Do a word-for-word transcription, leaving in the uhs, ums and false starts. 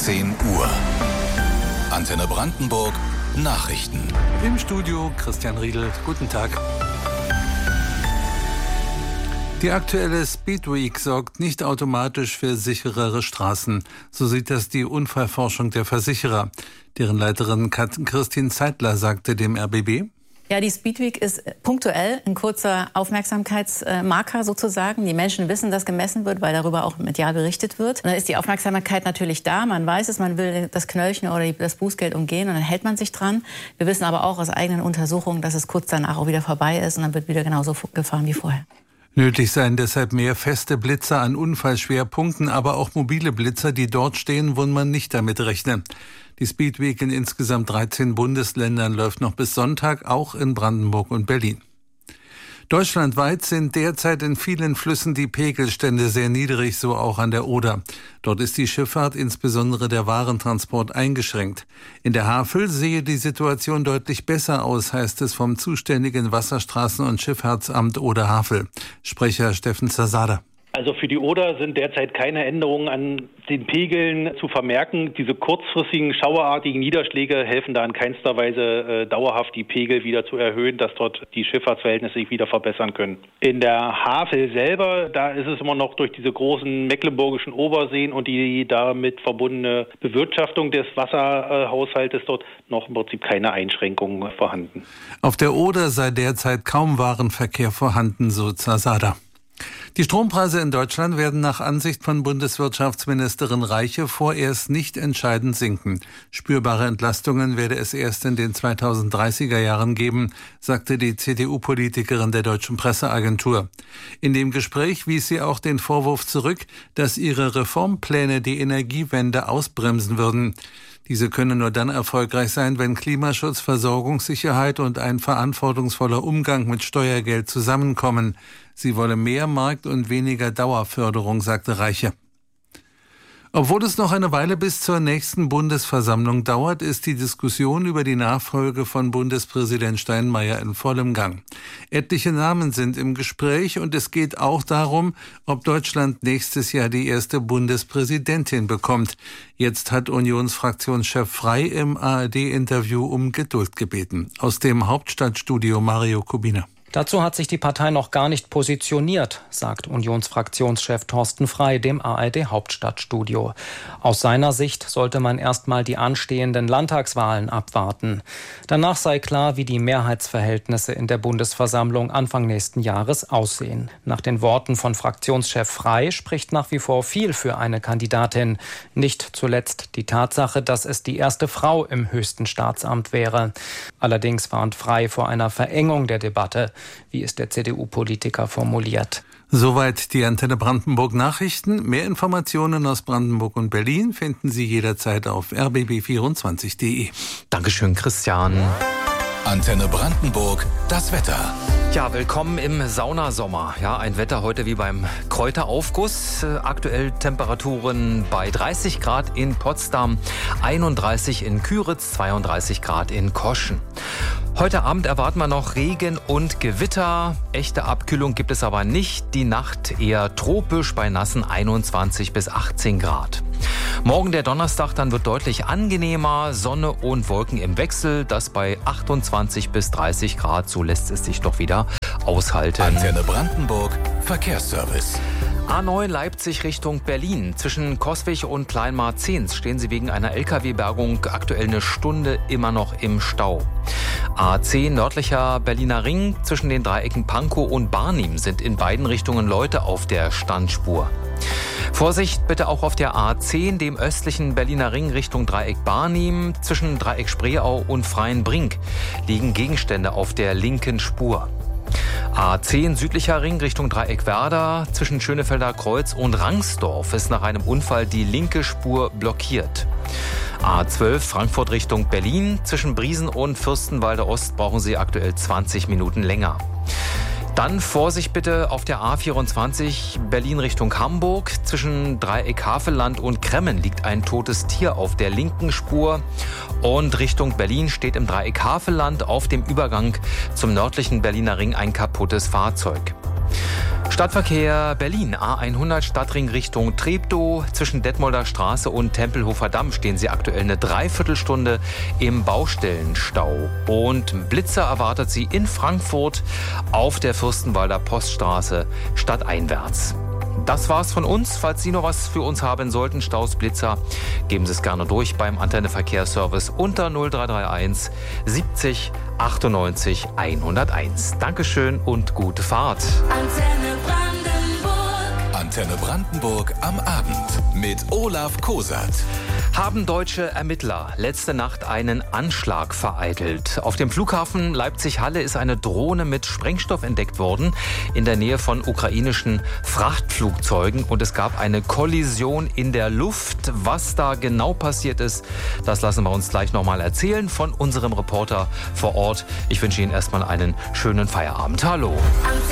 zehn Uhr. Antenne Brandenburg Nachrichten. Im Studio Christian Riedel. Guten Tag. Die aktuelle Speedweek sorgt nicht automatisch für sicherere Straßen. So sieht das die Unfallforschung der Versicherer. Deren Leiterin Christine Zeitler sagte dem R B B: Ja, die Speedweek ist punktuell ein kurzer Aufmerksamkeitsmarker sozusagen. Die Menschen wissen, dass gemessen wird, weil darüber auch medial berichtet wird. Und dann ist die Aufmerksamkeit natürlich da. Man weiß es, man will das Knöllchen oder das Bußgeld umgehen und dann hält man sich dran. Wir wissen aber auch aus eigenen Untersuchungen, dass es kurz danach auch wieder vorbei ist und dann wird wieder genauso gefahren wie vorher. Nötig seien deshalb mehr feste Blitzer an Unfallschwerpunkten, aber auch mobile Blitzer, die dort stehen, wo man nicht damit rechne. Die Speedweek in insgesamt dreizehn Bundesländern läuft noch bis Sonntag, auch in Brandenburg und Berlin. Deutschlandweit sind derzeit in vielen Flüssen die Pegelstände sehr niedrig, so auch an der Oder. Dort ist die Schifffahrt, insbesondere der Warentransport, eingeschränkt. In der Havel sehe die Situation deutlich besser aus, heißt es vom zuständigen Wasserstraßen- und Schifffahrtsamt Oder-Havel. Sprecher Steffen Zasada. Also für die Oder sind derzeit keine Änderungen an den Pegeln zu vermerken. Diese kurzfristigen, schauerartigen Niederschläge helfen da in keinster Weise äh, dauerhaft die Pegel wieder zu erhöhen, dass dort die Schifffahrtsverhältnisse sich wieder verbessern können. In der Havel selber, da ist es immer noch durch diese großen mecklenburgischen Oberseen und die damit verbundene Bewirtschaftung des Wasserhaushaltes dort noch im Prinzip keine Einschränkungen vorhanden. Auf der Oder sei derzeit kaum Warenverkehr vorhanden, so Zasada. Die Strompreise in Deutschland werden nach Ansicht von Bundeswirtschaftsministerin Reiche vorerst nicht entscheidend sinken. Spürbare Entlastungen werde es erst in den zweitausenddreißiger Jahren geben, sagte die C D U-Politikerin der Deutschen Presseagentur. In dem Gespräch wies sie auch den Vorwurf zurück, dass ihre Reformpläne die Energiewende ausbremsen würden. Diese könne nur dann erfolgreich sein, wenn Klimaschutz, Versorgungssicherheit und ein verantwortungsvoller Umgang mit Steuergeld zusammenkommen. Sie wolle mehr Markt und weniger Dauerförderung, sagte Reiche. Obwohl es noch eine Weile bis zur nächsten Bundesversammlung dauert, ist die Diskussion über die Nachfolge von Bundespräsident Steinmeier in vollem Gang. Etliche Namen sind im Gespräch und es geht auch darum, ob Deutschland nächstes Jahr die erste Bundespräsidentin bekommt. Jetzt hat Unionsfraktionschef Frey im A R D-Interview um Geduld gebeten. Aus dem Hauptstadtstudio Mario Kubina. Dazu hat sich die Partei noch gar nicht positioniert, sagt Unionsfraktionschef Thorsten Frey dem A R D-Hauptstadtstudio. Aus seiner Sicht sollte man erstmal die anstehenden Landtagswahlen abwarten. Danach sei klar, wie die Mehrheitsverhältnisse in der Bundesversammlung Anfang nächsten Jahres aussehen. Nach den Worten von Fraktionschef Frey spricht nach wie vor viel für eine Kandidatin. Nicht zuletzt die Tatsache, dass es die erste Frau im höchsten Staatsamt wäre. Allerdings warnt Frey vor einer Verengung der Debatte, wie es der C D U-Politiker formuliert. Soweit die Antenne Brandenburg Nachrichten. Mehr Informationen aus Brandenburg und Berlin finden Sie jederzeit auf r b b vierundzwanzig punkt d e. Dankeschön, Christian. Antenne Brandenburg, das Wetter. Ja, willkommen im Saunasommer. Ja, ein Wetter heute wie beim Kräuteraufguss. Äh, aktuell Temperaturen bei dreißig Grad in Potsdam, einunddreißig in Küritz, zweiunddreißig Grad in Koschen. Heute Abend erwarten wir noch Regen und Gewitter. Echte Abkühlung gibt es aber nicht. Die Nacht eher tropisch bei nassen einundzwanzig bis achtzehn Grad. Morgen der Donnerstag, dann wird deutlich angenehmer. Sonne und Wolken im Wechsel. Das bei achtundzwanzig bis dreißig Grad. So lässt es sich doch wieder aushalten. Antenne Brandenburg Verkehrsservice. A neun Leipzig Richtung Berlin. Zwischen Coswig und Kleinmarzens stehen Sie wegen einer L K W-Bergung aktuell eine Stunde immer noch im Stau. A zehn nördlicher Berliner Ring. Zwischen den Dreiecken Pankow und Barnim sind in beiden Richtungen Leute auf der Standspur. Vorsicht bitte auch auf der A zehn, dem östlichen Berliner Ring Richtung Dreieck Barnim. Zwischen Dreieck Spreeau und Freienbrink liegen Gegenstände auf der linken Spur. A zehn südlicher Ring Richtung Dreieck Werder. Zwischen Schönefelder Kreuz und Rangsdorf ist nach einem Unfall die linke Spur blockiert. A zwölf Frankfurt Richtung Berlin. Zwischen Briesen und Fürstenwalde Ost brauchen Sie aktuell zwanzig Minuten länger. Dann Vorsicht bitte auf der A vierundzwanzig Berlin Richtung Hamburg. Zwischen Dreieck Havelland und Kremmen liegt ein totes Tier auf der linken Spur. Und Richtung Berlin steht im Dreieck Havelland auf dem Übergang zum nördlichen Berliner Ring ein kaputtes Fahrzeug. Stadtverkehr Berlin, A hundert Stadtring Richtung Treptow. Zwischen Detmolder Straße und Tempelhofer Damm stehen Sie aktuell eine Dreiviertelstunde im Baustellenstau. Und Blitzer erwartet Sie in Frankfurt auf der Fürstenwalder Poststraße stadteinwärts. Das war's von uns. Falls Sie noch was für uns haben sollten, Staus, Blitzer, geben Sie es gerne durch beim Antenne Verkehrsservice unter null drei drei eins siebzig achtundneunzig hunderteins. Dankeschön und gute Fahrt. Antenne Brandenburg. Antenne Brandenburg am Abend mit Olaf Kosat. Haben deutsche Ermittler letzte Nacht einen Anschlag vereitelt. Auf dem Flughafen Leipzig-Halle ist eine Drohne mit Sprengstoff entdeckt worden in der Nähe von ukrainischen Frachtflugzeugen und es gab eine Kollision in der Luft. Was da genau passiert ist, das lassen wir uns gleich nochmal erzählen von unserem Reporter vor Ort. Ich wünsche Ihnen erstmal einen schönen Feierabend. Hallo.